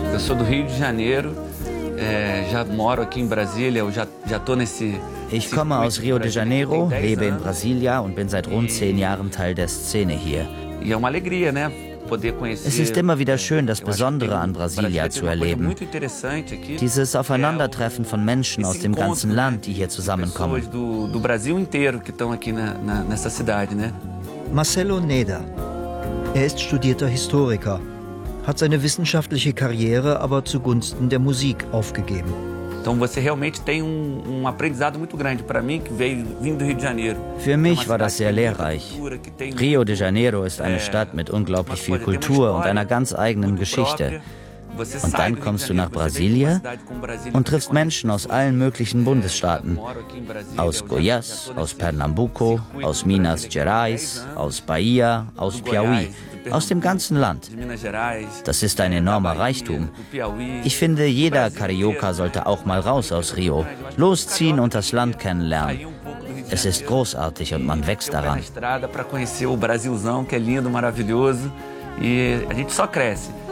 Eu sou do Rio de Janeiro, já moro aqui em Brasília, eu já tô nesse... Ich komme aus Rio de Janeiro, lebe in Brasilia und bin seit rund 10 Jahren Teil der Szene hier. E é uma alegria, né? Es ist immer wieder schön, das Besondere an Brasilia zu erleben. Dieses Aufeinandertreffen von Menschen aus dem ganzen Land, die hier zusammenkommen. Marcelo Neda. Er ist studierter Historiker, hat seine wissenschaftliche Karriere aber zugunsten der Musik aufgegeben. Então você realmente tem aprendizado muito grande para mim que veio vindo do Rio de Janeiro. Für mich war das sehr lehrreich. Rio de Janeiro ist eine Stadt mit unglaublich viel Kultur und einer ganz eigenen Geschichte. Und dann kommst du nach Brasilia und triffst Menschen aus allen möglichen Bundesstaaten. Aus Goiás, aus Pernambuco, aus Minas Gerais, aus Bahia, aus Piauí. Aus dem ganzen Land. Das ist ein enormer Reichtum. Ich finde, jeder Carioca sollte auch mal raus aus Rio, losziehen und das Land kennenlernen. Es ist großartig und man wächst daran. Para conhecer o Brasilzão, que é lindo, maravilhoso, e a gente só cresce.